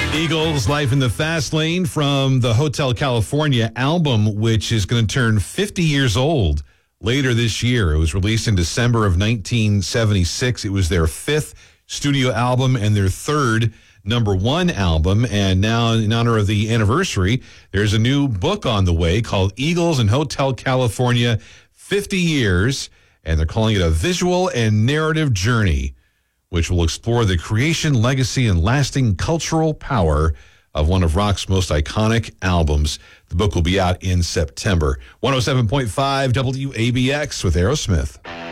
Eagles' Life in the Fast Lane from the Hotel California album, which is going to turn 50 years old later this year. It was released in December of 1976. It was their fifth studio album and their third #1 album. And now, in honor of the anniversary, there's a new book on the way called Eagles and Hotel California 50 Years. And they're calling it a visual and narrative journey, which will explore the creation, legacy, and lasting cultural power of one of rock's most iconic albums. The book will be out in September. 107.5 WABX with Aerosmith.